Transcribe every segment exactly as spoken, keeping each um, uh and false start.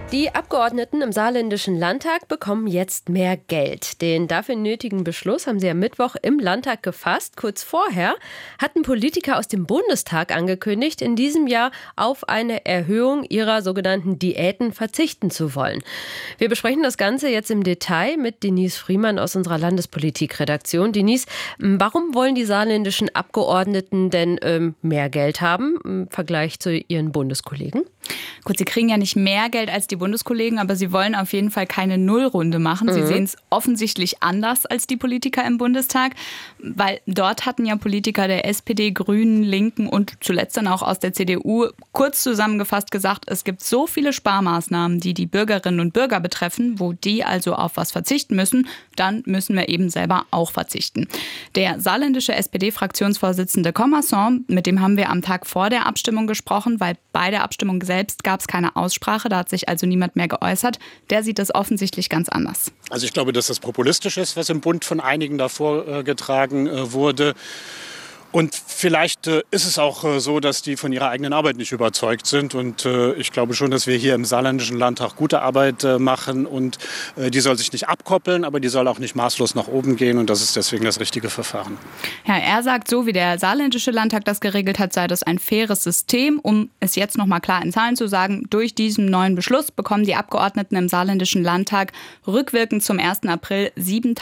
Die Abgeordneten im saarländischen Landtag bekommen jetzt mehr Geld. Den dafür nötigen Beschluss haben sie am Mittwoch im Landtag gefasst. Kurz vorher hatten Politiker aus dem Bundestag angekündigt, in diesem Jahr auf eine Erhöhung ihrer sogenannten Diäten verzichten zu wollen. Wir besprechen das Ganze jetzt im Detail mit Denise Friemann aus unserer Landespolitikredaktion. Denise, warum wollen die saarländischen Abgeordneten denn ähm, mehr Geld haben im Vergleich zu ihren Bundeskollegen? Gut, sie kriegen ja nicht mehr Geld als die Bundeskollegen, aber sie wollen auf jeden Fall keine Nullrunde machen. Mhm. Sie sehen es offensichtlich anders als die Politiker im Bundestag, weil dort hatten ja Politiker der S P D, Grünen, Linken und zuletzt dann auch aus der C D U kurz zusammengefasst gesagt, es gibt so viele Sparmaßnahmen, die die Bürgerinnen und Bürger betreffen, wo die also auf was verzichten müssen, dann müssen wir eben selber auch verzichten. Der saarländische S P D-Fraktionsvorsitzende Commerson, mit dem haben wir am Tag vor der Abstimmung gesprochen, weil bei der Abstimmung selbst gab es keine Aussprache, da hat sich also niemand mehr geäußert. Der sieht das offensichtlich ganz anders. Also ich glaube, dass das populistisch ist, was im Bund von einigen da vorgetragen äh, wurde. Und vielleicht äh, ist es auch äh, so, dass die von ihrer eigenen Arbeit nicht überzeugt sind. Und äh, ich glaube schon, dass wir hier im saarländischen Landtag gute Arbeit äh, machen. Und äh, die soll sich nicht abkoppeln, aber die soll auch nicht maßlos nach oben gehen. Und das ist deswegen das richtige Verfahren. Ja, er sagt, so wie der saarländische Landtag das geregelt hat, sei das ein faires System. Um es jetzt noch mal klar in Zahlen zu sagen, durch diesen neuen Beschluss bekommen die Abgeordneten im saarländischen Landtag rückwirkend zum ersten April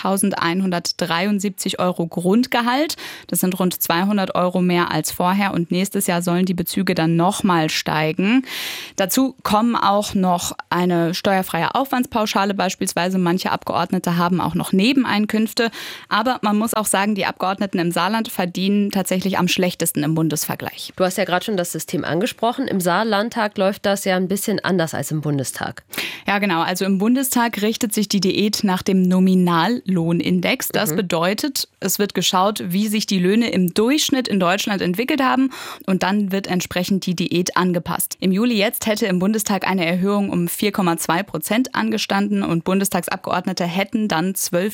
siebentausendeinhundertdreiundsiebzig Euro Grundgehalt. Das sind rund zweihundert Euro mehr als vorher und nächstes Jahr sollen die Bezüge dann nochmal steigen. Dazu kommen auch noch eine steuerfreie Aufwandspauschale beispielsweise. Manche Abgeordnete haben auch noch Nebeneinkünfte. Aber man muss auch sagen, die Abgeordneten im Saarland verdienen tatsächlich am schlechtesten im Bundesvergleich. Du hast ja gerade schon das System angesprochen. Im Saarlandtag läuft das ja ein bisschen anders als im Bundestag. Ja, genau. Also im Bundestag richtet sich die Diät nach dem Nominallohnindex. Das mhm. bedeutet, es wird geschaut, wie sich die Löhne im Durchschnitt in Deutschland entwickelt haben und dann wird entsprechend die Diät angepasst. Im Juli jetzt hätte im Bundestag eine Erhöhung um vier Komma zwei Prozent angestanden und Bundestagsabgeordnete hätten dann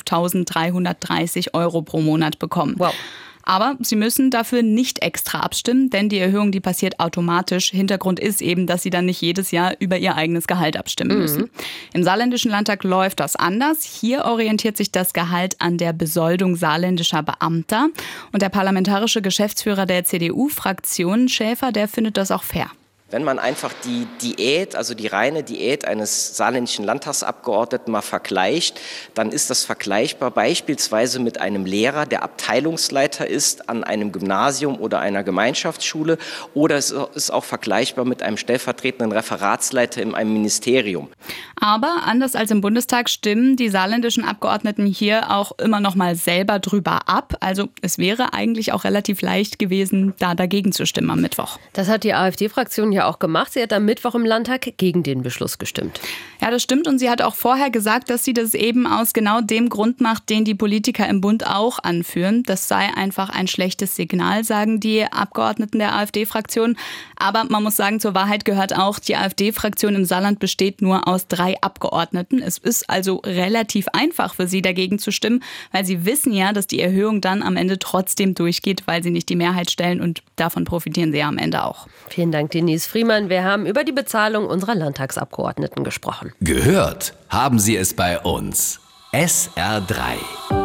zwölftausenddreihundertdreißig Euro pro Monat bekommen. Wow. Aber sie müssen dafür nicht extra abstimmen, denn die Erhöhung, die passiert automatisch. Hintergrund ist eben, dass sie dann nicht jedes Jahr über ihr eigenes Gehalt abstimmen müssen. Mhm. Im saarländischen Landtag läuft das anders. Hier orientiert sich das Gehalt an der Besoldung saarländischer Beamter. Und der parlamentarische Geschäftsführer der C D U-Fraktion, Schäfer, der findet das auch fair. Wenn man einfach die Diät, also die reine Diät eines saarländischen Landtagsabgeordneten mal vergleicht, dann ist das vergleichbar beispielsweise mit einem Lehrer, der Abteilungsleiter ist an einem Gymnasium oder einer Gemeinschaftsschule, oder es ist auch vergleichbar mit einem stellvertretenden Referatsleiter in einem Ministerium. Aber anders als im Bundestag stimmen die saarländischen Abgeordneten hier auch immer noch mal selber drüber ab. Also es wäre eigentlich auch relativ leicht gewesen, da dagegen zu stimmen am Mittwoch. Das hat die AfD-Fraktion ja auch gemacht. Sie hat am Mittwoch im Landtag gegen den Beschluss gestimmt. Ja, das stimmt. Und sie hat auch vorher gesagt, dass sie das eben aus genau dem Grund macht, den die Politiker im Bund auch anführen. Das sei einfach ein schlechtes Signal, sagen die Abgeordneten der AfD-Fraktion. Aber man muss sagen, zur Wahrheit gehört auch, die AfD-Fraktion im Saarland besteht nur aus drei Abgeordneten. Es ist also relativ einfach für sie, dagegen zu stimmen, weil sie wissen ja, dass die Erhöhung dann am Ende trotzdem durchgeht, weil sie nicht die Mehrheit stellen und davon profitieren sie ja am Ende auch. Vielen Dank, Denise Friemann. Wir haben über die Bezahlung unserer Landtagsabgeordneten gesprochen. Gehört haben Sie es bei uns. S R drei.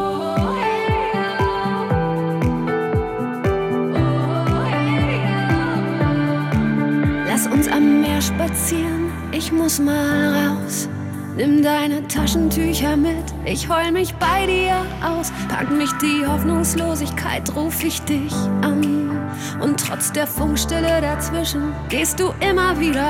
Lass uns am Meer spazieren, ich muss mal raus. Nimm deine Taschentücher mit, ich heul mich bei dir aus. Packt mich die Hoffnungslosigkeit, ruf ich dich an. Und trotz der Funkstille dazwischen gehst du immer wieder